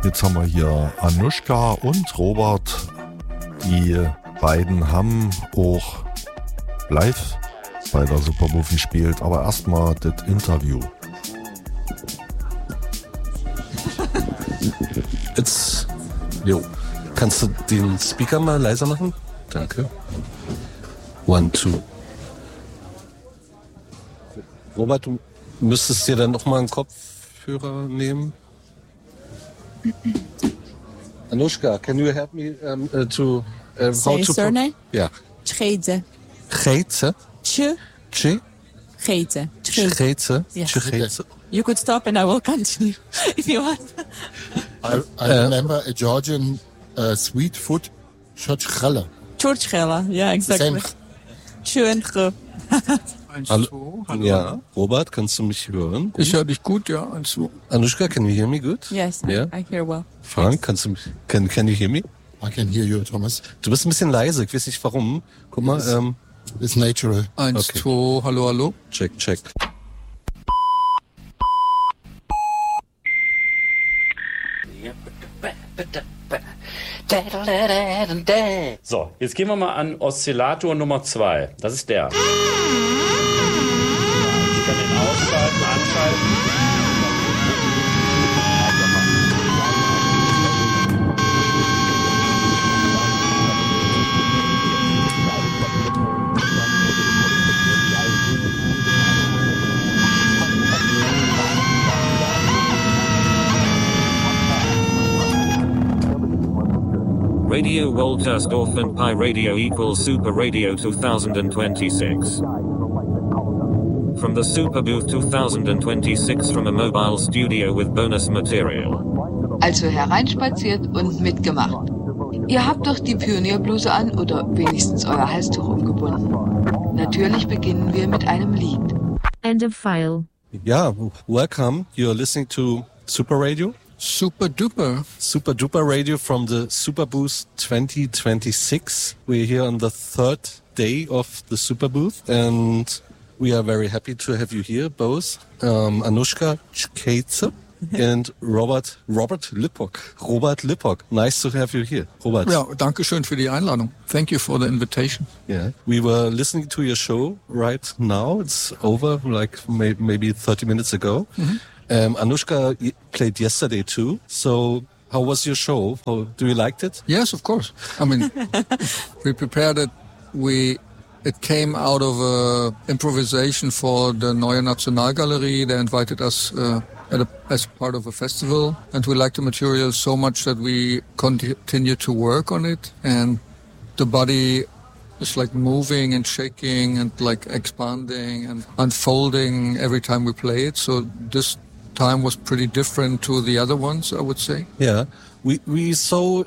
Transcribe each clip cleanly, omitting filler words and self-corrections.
Jetzt haben wir hier Anushka und Robert. Die beiden haben auch live bei der Superbooth gespielt. Aber erstmal das Interview. Jetzt, jo. Kannst du den Speaker mal leiser machen? Danke. 1, 2. Robert, du müsstest dir dann noch mal einen Kopfhörer nehmen. Anushka, can you help me to Say how to surname? Yeah. Tcheze. Geitse. Tcheze. Geitse. Yeah. Geitse. You could stop and I will continue if you want. I remember a Georgian sweet food, churchchella. Churchchella, yeah, exactly. Churchchella. 1, Hallo. 2, hallo. Ja. Robert, kannst du mich hören? Ich höre dich gut, ja. 1, 2. Anushka, can you hear me good? Yes, Yeah. I hear well. Frank, kannst du mich, can you hear me? I can hear you, Thomas. Du bist ein bisschen leise, ich weiß nicht warum. Guck mal, It's natural. 1, Okay. 2, hallo, hallo. check. So, jetzt gehen wir mal an Oszillator Nummer 2. Das ist der. Ich kann den ausschalten, anschalten. Radio Woltersdorf and Pi Radio equals Super Radio 2026. From the Super Booth 2026 from a mobile studio with bonus material. Also hereinspaziert und mitgemacht. Ihr habt doch die Pionierbluse an oder wenigstens euer Halstuch umgebunden. Natürlich beginnen wir mit einem Lied. End of file. Yeah, welcome. You're listening to Super Radio. Super duper. Super Duper Radio from the Super Booth 2026. We're here on the third day of the Super Booth and we are very happy to have you here both. Anushka Tcheze and Robert Lippock. Robert Lippock. Nice to have you here. Robert. Ja, danke schön für die Einladung. Thank you for the invitation. Yeah. We were listening to your show right now. It's over like maybe 30 minutes ago. Anushka played yesterday too. So how was your show? Do you liked it? Yes, of course. I mean, we prepared it. It came out of improvisation for the Neue Nationalgalerie. They invited us as part of a festival, and we liked the material so much that we continued to work on it. And the body is like moving and shaking and like expanding and unfolding every time we play it. So this time was pretty different to the other ones, I would say. Yeah, we saw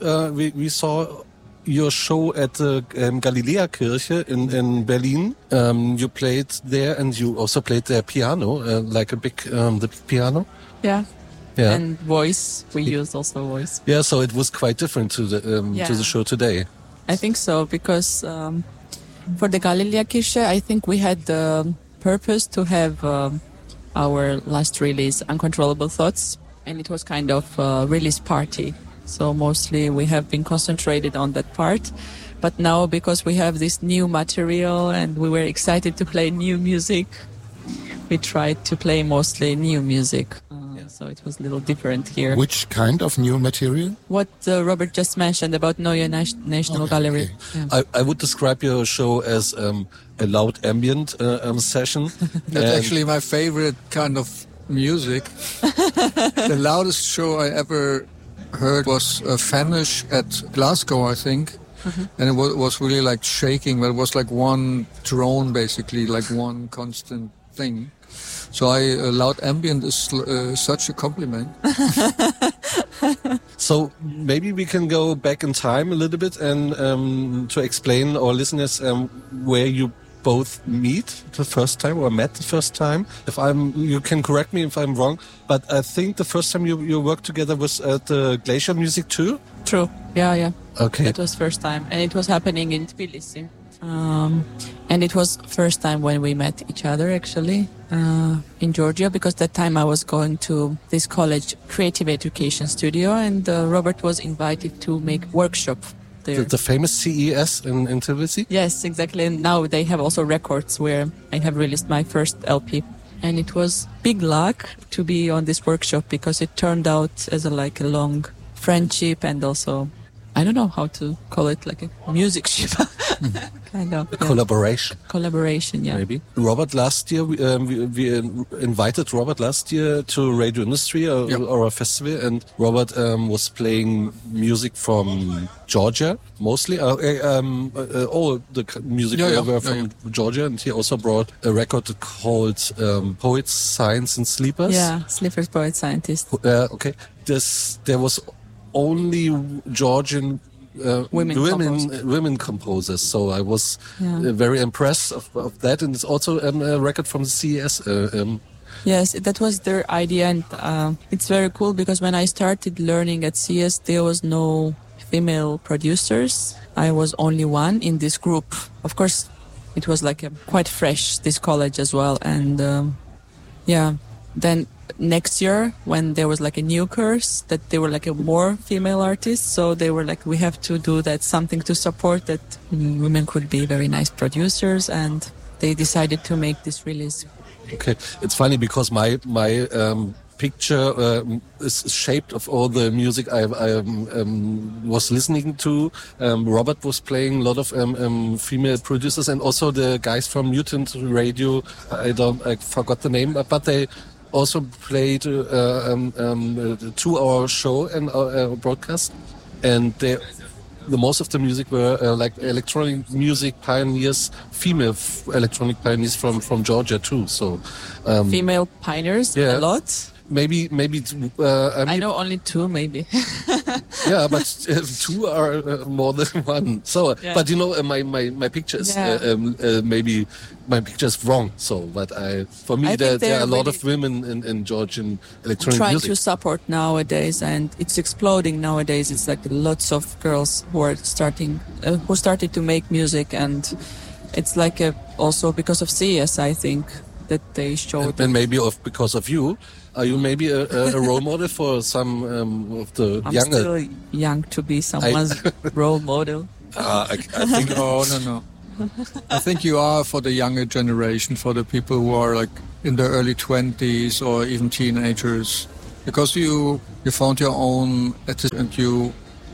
your show at the Galilea Kirche in Berlin. You played there, and you also played there piano, like the big piano. Yeah. Yeah. And voice, we used also voice. Yeah, so it was quite different to the show today. I think so, because for the Galilea Kirche, I think we had the purpose to have our last release, Uncontrollable Thoughts, and it was kind of a release party. So mostly we have been concentrated on that part. But now, because we have this new material and we were excited to play new music, we tried to play mostly new music. So it was a little different here. Which kind of new material? What Robert just mentioned about Neue National Gallery. Okay. Yeah. I would describe your show as a loud ambient session. That's actually my favorite kind of music. The loudest show I ever heard was Fanish at Glasgow, I think. And it was really like shaking, but it was like one drone basically, like one constant thing. So loud ambient is such a compliment. So maybe we can go back in time a little bit and to explain our listeners where you both met the first time. You can correct me if I'm wrong, but I think the first time you worked together was at the Glacier Music too? True. Yeah. Okay. It was first time, and it was happening in Tbilisi. And it was first time when we met each other, actually, in Georgia, because that time I was going to this college creative education studio, and Robert was invited to make workshop there. The famous CES in Tbilisi? Yes, exactly. And now they have also records where I have released my first LP. And it was big luck to be on this workshop because it turned out as a long friendship and also, I don't know how to call it, like a music ship. Kind of. Collaboration. Collaboration, yeah. Maybe. Robert, last year, we invited Robert last year to Radio Industry or a festival, and Robert was playing music from Georgia, mostly. All the music were from Georgia, and he also brought a record called Poets, Science and Sleepers. Yeah, Sleepers, Poets, Scientists. Okay. There was only Georgian women composers, so I was very impressed of that, and it's also a record from the CES. Yes, that was their idea, and it's very cool because when I started learning at CES, there was no female producers. I was only one in this group. Of course, it was quite fresh, this college as well, and then next year, when there was a new course, that there were more female artists, so they were we have to do that, something to support that women could be very nice producers, and they decided to make this release. Okay, it's funny because my picture is shaped of all the music I was listening to. Robert was playing a lot of female producers, and also the guys from Mutant Radio. I forgot the name, but they also played a 2-hour show and broadcast, and the most of the music were electronic music pioneers, female electronic pioneers from Georgia too. So female pioneers, a lot. Maybe. I know only 2, maybe. Yeah, but 2 are more than one. So, but my picture is maybe my picture is wrong. So, but for me, there are a lot of women in Georgian electronic trying music. To support nowadays, and it's exploding nowadays. It's lots of girls who are who started to make music, and it's also because of CES, I think, that they showed. And maybe because of you. Are you maybe a role model for some of the younger? I'm still young to be someone's role model. I think, no. I think you are for the younger generation, for the people who are in their early 20s or even teenagers, because you found your own and you